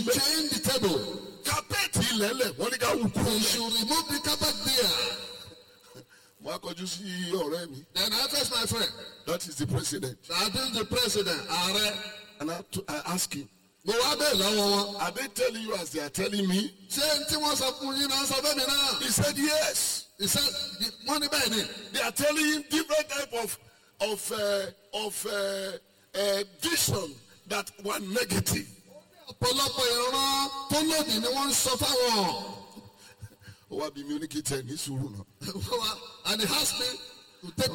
Change the table. Carpet ilẹ̀lẹ̀ wọ́n ní ká wù kúrò. You should remove the carpet there. Mo á kọjú sí ọ̀rẹ́ mi. Then I face my friend. That is the president. That is the president. Ààrẹ. And I ask him, Mo wá bẹ́ẹ̀ lọ́wọ́ wọn. are they telling you as they are telling me? Ṣé tí wọ́n sọ fún yín náà sọ fẹ́ mi náà? He said yes. He said wọ́n ní bẹ́ẹ̀ ni. They are telling him different type of vision that were negative. Ọ̀pọ̀lọpọ̀ ìran tó lòdì ni wọ́n ń sọ fáwọn. Ó wá bí mi ó ní kí tẹ̀ ní sùúrù náà. And he asked me to take